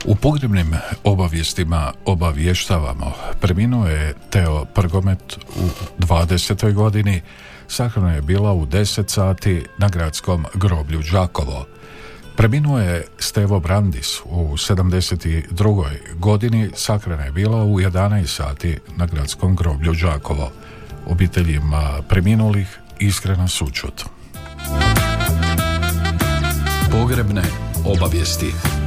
U pogrebnim obavijestima obavještavamo, preminuo je Teo Prgomet u 20. godini, sahrana je bila u 10 sati na gradskom groblju Đakovo. Preminuo je Stevo Brandis u 72. godini, sahrana je bila u 11 sati na gradskom groblju Đakovo. Obiteljima preminulih iskrena sućut. Pogrebne obavijesti.